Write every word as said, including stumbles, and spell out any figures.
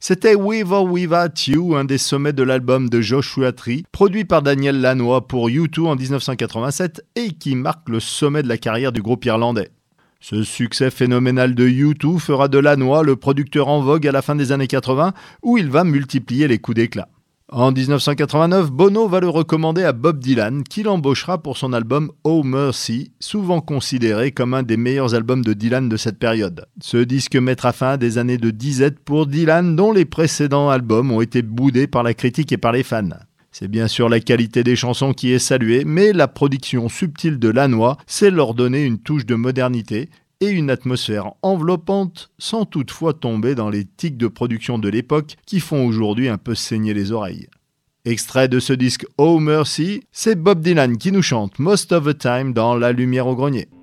C'était With or Without You, un des sommets de l'album de Joshua Tree, produit par Daniel Lanois pour U deux en dix-neuf cent quatre-vingt-sept et qui marque le sommet de la carrière du groupe irlandais. Ce succès phénoménal de U deux fera de Lanois le producteur en vogue à la fin des années quatre-vingts, où il va multiplier les coups d'éclat. En dix-neuf cent quatre-vingt-neuf, Bono va le recommander à Bob Dylan, qui l'embauchera pour son album Oh Mercy, souvent considéré comme un des meilleurs albums de Dylan de cette période. Ce disque mettra fin à des années de disette pour Dylan, dont les précédents albums ont été boudés par la critique et par les fans. C'est bien sûr la qualité des chansons qui est saluée, mais la production subtile de Lanois sait leur donner une touche de modernité et une atmosphère enveloppante sans toutefois tomber dans les tics de production de l'époque qui font aujourd'hui un peu saigner les oreilles. Extrait de ce disque Oh Mercy, c'est Bob Dylan qui nous chante Most of the Time dans La Lumière au Grenier.